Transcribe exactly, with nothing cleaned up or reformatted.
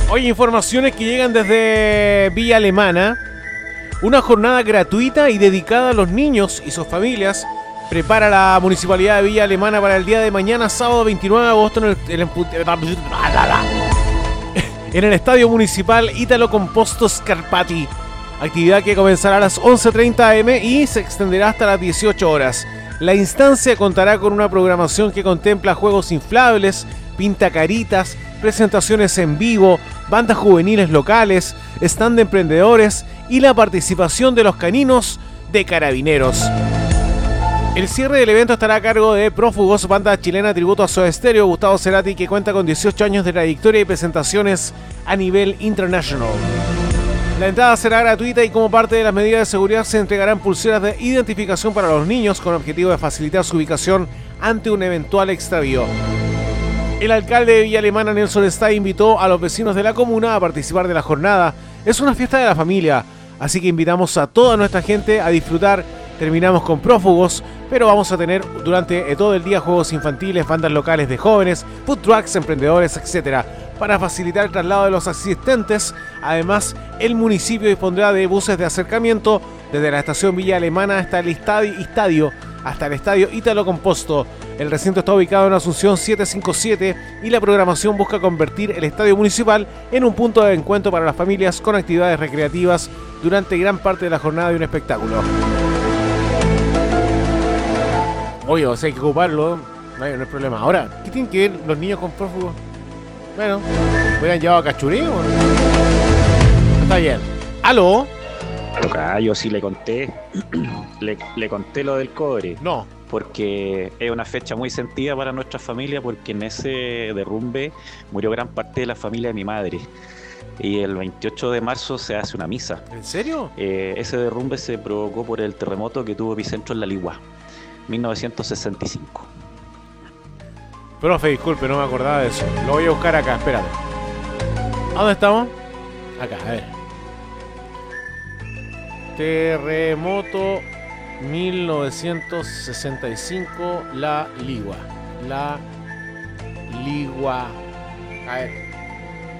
Oye, informaciones que llegan desde Villa Alemana. Una jornada gratuita y dedicada a los niños y sus familias prepara la Municipalidad de Villa Alemana para el día de mañana, sábado veintinueve de agosto, en el, en el, en el Estadio Municipal Ítalo Composto Scarpati. Actividad que comenzará a las once treinta a eme y se extenderá hasta las dieciocho horas. La instancia contará con una programación que contempla juegos inflables, pintacaritas, presentaciones en vivo, bandas juveniles locales, stand de emprendedores y la participación de los caninos de Carabineros. El cierre del evento estará a cargo de Prófugos, banda chilena tributo a Soda Stereo, Gustavo Cerati, que cuenta con dieciocho años de trayectoria y presentaciones a nivel internacional. La entrada será gratuita y como parte de las medidas de seguridad se entregarán pulseras de identificación para los niños con objetivo de facilitar su ubicación ante un eventual extravío. El alcalde de Villa Alemana, Nelson Stay, invitó a los vecinos de la comuna a participar de la jornada. Es una fiesta de la familia, así que invitamos a toda nuestra gente a disfrutar. Terminamos con Prófugos, pero vamos a tener durante todo el día juegos infantiles, bandas locales de jóvenes, food trucks, emprendedores, etcétera. Para facilitar el traslado de los asistentes, además, el municipio dispondrá de buses de acercamiento desde la estación Villa Alemana hasta el estadio, hasta el estadio Ítalo Composto. El recinto está ubicado en Asunción setecientos cincuenta y siete y la programación busca convertir el estadio municipal en un punto de encuentro para las familias con actividades recreativas durante gran parte de la jornada de un espectáculo. Oye, o sea, hay que ocuparlo, no hay, no hay problema. Ahora, ¿qué tienen que ver los niños con prófugos? Bueno, ¿hubieran llevado a Cachurí o no? Está bien. ¿Aló? Acá yo sí le conté, le, le conté lo del cobre. No. Porque es una fecha muy sentida para nuestra familia, porque en ese derrumbe murió gran parte de la familia de mi madre. Y el veintiocho de marzo se hace una misa. ¿En serio? Eh, ese derrumbe se provocó por el terremoto que tuvo epicentro en La Ligua, mil novecientos sesenta y cinco. Profe, disculpe, no me acordaba de eso. Lo voy a buscar acá, espérate. ¿A dónde estamos? Acá, a ver. Terremoto mil novecientos sesenta y cinco, La Ligua. La Ligua. A ver.